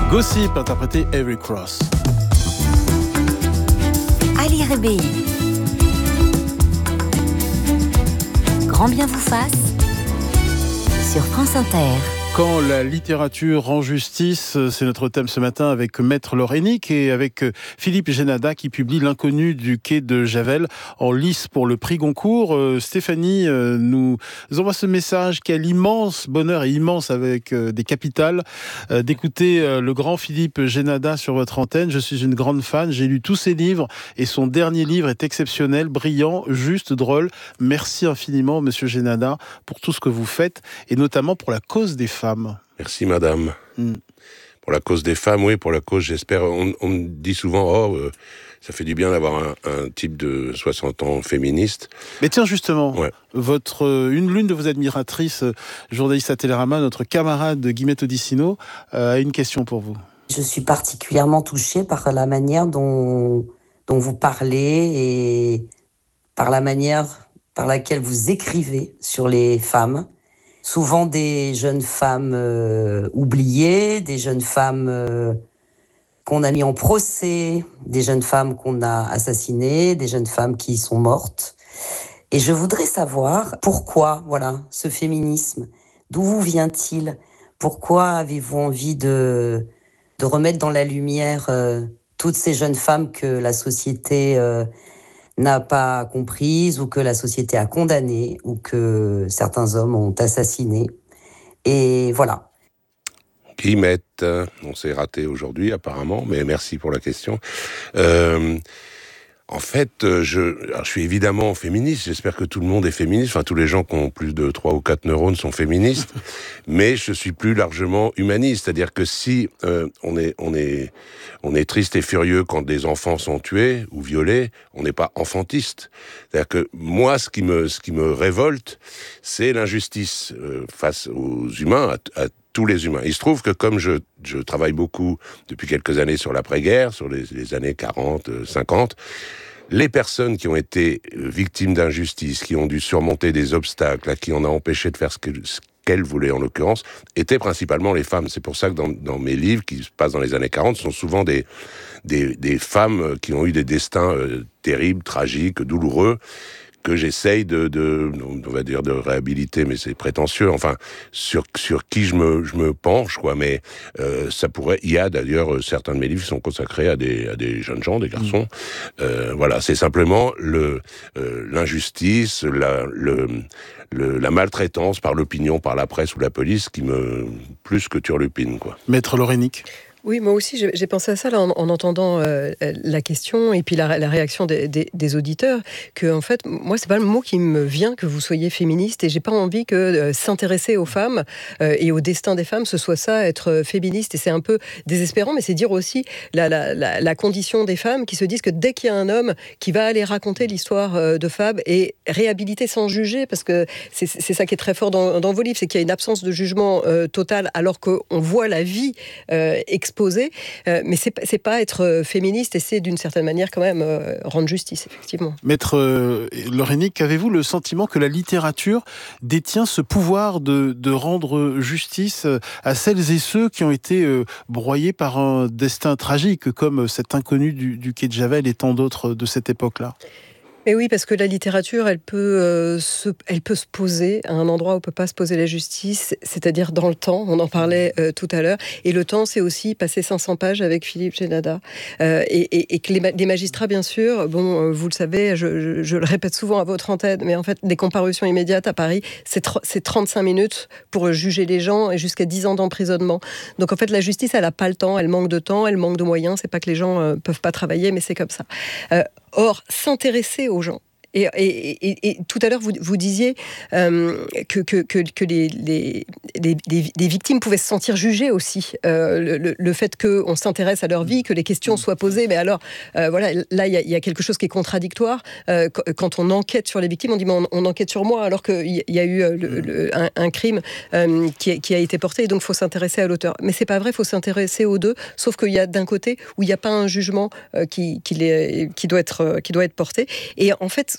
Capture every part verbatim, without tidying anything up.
Gossip, interprété Avery Cross. Ali Rebéi. Grand bien vous fasse sur France Inter. Quand la littérature rend justice, c'est notre thème ce matin avec Maître Lorénic et avec Philippe Génada qui publie L'inconnu du quai de Javel en lice pour le prix Goncourt. Euh, Stéphanie euh, nous envoie ce message. Quel immense bonheur et immense avec euh, des capitales euh, d'écouter euh, le grand Philippe Génada sur votre antenne. Je suis une grande fan, j'ai lu tous ses livres et son dernier livre est exceptionnel, brillant, juste, drôle. Merci infiniment Monsieur Génada pour tout ce que vous faites et notamment pour la cause des femmes. Merci madame. Mm. Pour la cause des femmes, oui, pour la cause, j'espère. On, on me dit souvent, oh, euh, ça fait du bien d'avoir un, un type de soixante ans féministe. Mais tiens, justement, ouais. votre, une l'une de vos admiratrices, journaliste à Télérama, notre camarade Guillemette Odissino, euh, a une question pour vous. Je suis particulièrement touchée par la manière dont, dont vous parlez et par la manière par laquelle vous écrivez sur les femmes. Souvent des jeunes femmes euh, oubliées, des jeunes femmes euh, qu'on a mis en procès, des jeunes femmes qu'on a assassinées, des jeunes femmes qui sont mortes. Et je voudrais savoir pourquoi, voilà, ce féminisme, d'où vous vient-il ? Pourquoi avez-vous envie de, de remettre dans la lumière euh, toutes ces jeunes femmes que la société euh, n'a pas comprise ou que la société a condamné ou que certains hommes ont assassiné. Et voilà. Guillemette, on s'est raté aujourd'hui apparemment, mais merci pour la question. Euh, en fait, je, alors je suis évidemment féministe, j'espère que tout le monde est féministe, enfin tous les gens qui ont plus de trois ou quatre neurones sont féministes, mais je suis plus largement humaniste, c'est-à-dire que si euh, on est, on est, on est triste et furieux quand des enfants sont tués ou violés, on n'est pas enfantiste. C'est-à-dire que moi, ce qui me, ce qui me révolte, c'est l'injustice euh, face aux humains, à, à tous les humains. Il se trouve que comme je, je travaille beaucoup depuis quelques années sur l'après-guerre, sur les, les années quarante, cinquante, les personnes qui ont été victimes d'injustice, qui ont dû surmonter des obstacles, à qui on a empêché de faire ce, que, ce qu'elles voulaient en l'occurrence, étaient principalement les femmes. C'est pour ça que dans, dans mes livres, qui se passent dans les années quarante, ce sont souvent des, des, des femmes qui ont eu des destins euh, terribles, tragiques, douloureux, que j'essaye de, de, on va dire de réhabiliter, mais c'est prétentieux. Enfin, sur sur qui je me je me penche, quoi. Mais euh, ça pourrait. Il y a d'ailleurs certains de mes livres qui sont consacrés à des à des jeunes gens, des garçons. Mmh. Euh, voilà, c'est simplement le euh, l'injustice, la le, le la maltraitance par l'opinion, par la presse ou la police qui me plus que turlupine, quoi. Maître Lorénic. Oui, moi aussi, j'ai, j'ai pensé à ça là, en, en entendant euh, la question et puis la, la réaction des, des, des auditeurs, que en fait, moi, c'est pas le mot qui me vient que vous soyez féministe, et j'ai pas envie que euh, s'intéresser aux femmes euh, et au destin des femmes, ce soit ça, être féministe. Et c'est un peu désespérant, mais c'est dire aussi la, la, la, la condition des femmes qui se disent que dès qu'il y a un homme qui va aller raconter l'histoire euh, de femmes et réhabiliter sans juger, parce que c'est, c'est ça qui est très fort dans, dans vos livres, c'est qu'il y a une absence de jugement euh, total, alors qu'on voit la vie euh, exposée. Euh, mais c'est, c'est pas être féministe, et c'est d'une certaine manière quand même euh, rendre justice, effectivement. Maître euh, Lorénic, avez-vous le sentiment que la littérature détient ce pouvoir de, de rendre justice à celles et ceux qui ont été euh, broyés par un destin tragique, comme cet inconnu du, du quai de Javel et tant d'autres de cette époque-là ? Mais oui, parce que la littérature, elle peut, euh, se, elle peut se poser à un endroit où on ne peut pas se poser la justice, c'est-à-dire dans le temps. On en parlait euh, tout à l'heure. Et le temps, c'est aussi passer cinq cents pages avec Philippe Génada. Euh, et, et, et que les, les magistrats, bien sûr, bon, euh, vous le savez, je, je, je le répète souvent à votre antenne, mais en fait, des comparutions immédiates à Paris, c'est, tr- c'est trente-cinq minutes pour juger les gens et jusqu'à dix ans d'emprisonnement. Donc en fait, la justice, elle n'a pas le temps, elle manque de temps, elle manque de moyens. C'est pas que les gens ne euh, peuvent pas travailler, mais c'est comme ça. Euh, Or, s'intéresser aux gens. Et, et, et, et tout à l'heure, vous, vous disiez euh, que, que, que, que les, les, les, les victimes pouvaient se sentir jugées aussi. Euh, le, le fait qu'on s'intéresse à leur vie, que les questions soient posées. Mais alors, euh, voilà, là, il y, y a quelque chose qui est contradictoire. Euh, quand on enquête sur les victimes, on dit mais on, on enquête sur moi, alors qu'il y a eu le, le, un, un crime euh, qui, qui a été porté, et donc il faut s'intéresser à l'auteur. Mais c'est pas vrai, il faut s'intéresser aux deux, sauf qu'il y a d'un côté où il n'y a pas un jugement euh, qui, qui, les, qui, doit être, qui doit être porté. Et en fait,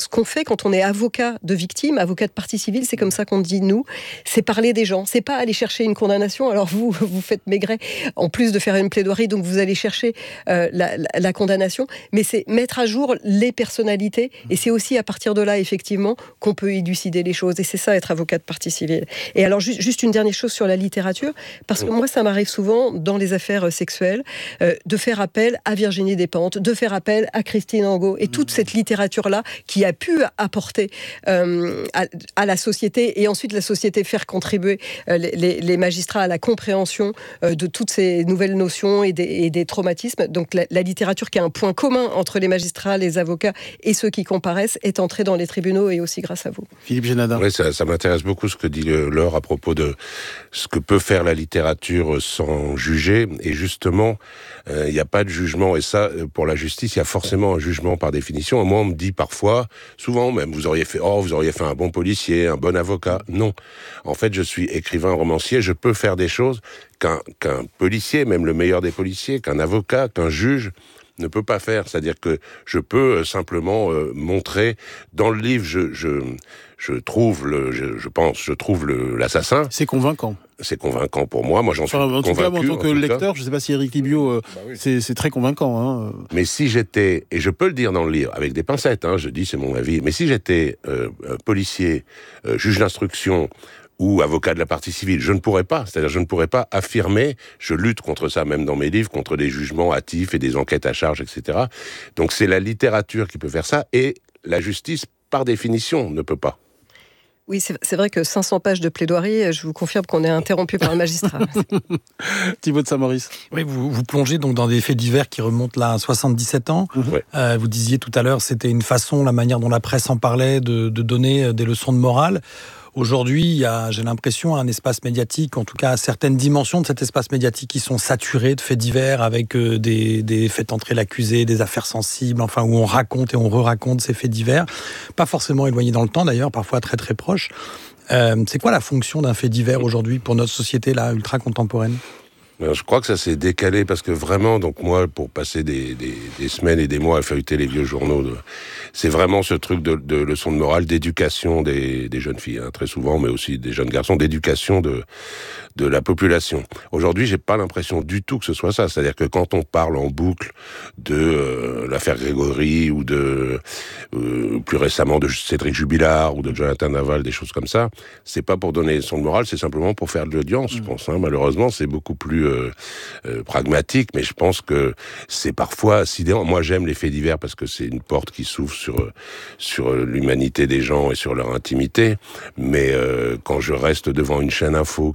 ce qu'on fait quand on est avocat de victime, avocat de partie civile, c'est comme ça qu'on dit nous, c'est parler des gens. C'est pas aller chercher une condamnation. Alors vous, vous faites Maigret, en plus de faire une plaidoirie, donc vous allez chercher euh, la, la, la condamnation, mais c'est mettre à jour les personnalités, et c'est aussi à partir de là, effectivement, qu'on peut élucider les choses, et c'est ça, être avocat de partie civile. Et alors, juste, juste une dernière chose sur la littérature, parce que moi, ça m'arrive souvent, dans les affaires sexuelles, euh, de faire appel à Virginie Despentes, de faire appel à Christine Angot, et toute cette littérature-là qui a pu apporter euh, à, à la société, et ensuite la société faire contribuer euh, les, les magistrats à la compréhension euh, de toutes ces nouvelles notions et des, et des traumatismes. Donc la, la littérature qui a un point commun entre les magistrats, les avocats et ceux qui comparaissent est entrée dans les tribunaux, et aussi grâce à vous. Philippe Génadin. Oui, ça, ça m'intéresse beaucoup ce que dit Laure à propos de ce que peut faire la littérature sans juger. Et justement, il euh, n'y a pas de jugement. Et ça, pour la justice, il y a forcément un jugement par définition. Moi, on me dit parfois, souvent même, vous auriez fait, oh, vous auriez fait un bon policier, un bon avocat. Non. En fait, je suis écrivain, romancier, je peux faire des choses qu'un, qu'un policier, même le meilleur des policiers, qu'un avocat, qu'un juge ne peut pas faire. C'est-à-dire que je peux simplement euh, montrer, dans le livre, je, je, je trouve, le, je, je pense, je trouve le, l'assassin. C'est convaincant. C'est convaincant pour moi, moi j'en suis enfin, en convaincu. Tout cas, en tant que en lecteur, je ne sais pas si Éric Libiot, euh, bah oui. c'est, c'est très convaincant. Hein. Mais si j'étais, et je peux le dire dans le livre, avec des pincettes, hein, je dis c'est mon avis, mais si j'étais euh, policier, euh, juge d'instruction, ou avocat de la partie civile, je ne pourrais pas, c'est-à-dire je ne pourrais pas affirmer, je lutte contre ça même dans mes livres, contre des jugements hâtifs et des enquêtes à charge, et cetera. Donc c'est la littérature qui peut faire ça, et la justice, par définition, ne peut pas. Oui, c'est, c'est vrai que cinq cents pages de plaidoirie, je vous confirme qu'on est interrompu par le magistrat. Thibaut de Saint-Maurice. Oui, vous, vous plongez donc dans des faits divers qui remontent là à soixante-dix-sept ans. Mmh. Euh, vous disiez tout à l'heure, c'était une façon, la manière dont la presse en parlait, de, de donner des leçons de morale. Aujourd'hui, il y a, j'ai l'impression, un espace médiatique, en tout cas certaines dimensions de cet espace médiatique qui sont saturées de faits divers, avec euh, des, des faits entrer l'accusé, des affaires sensibles, enfin où on raconte et on re-raconte ces faits divers, pas forcément éloignés dans le temps d'ailleurs, parfois très très proches. Euh, c'est quoi la fonction d'un fait divers aujourd'hui pour notre société là, ultra contemporaine ? Je crois que ça s'est décalé parce que vraiment, donc moi, pour passer des, des, des semaines et des mois à feuilleter les vieux journaux, de, c'est vraiment ce truc de, de leçon de morale, d'éducation des, des jeunes filles, hein, très souvent, mais aussi des jeunes garçons, d'éducation de, de la population. Aujourd'hui, j'ai pas l'impression du tout que ce soit ça. C'est-à-dire que quand on parle en boucle de euh, l'affaire Grégory ou de euh, plus récemment de Cédric Jubilard ou de Jonathan Naval, des choses comme ça, c'est pas pour donner leçon de morale, c'est simplement pour faire de l'audience, mmh. je pense. Hein. Malheureusement, c'est beaucoup plus Euh, euh, pragmatique, mais je pense que c'est parfois sidérant. Moi, j'aime les faits divers parce que c'est une porte qui s'ouvre sur sur l'humanité des gens et sur leur intimité. Mais euh, quand je reste devant une chaîne info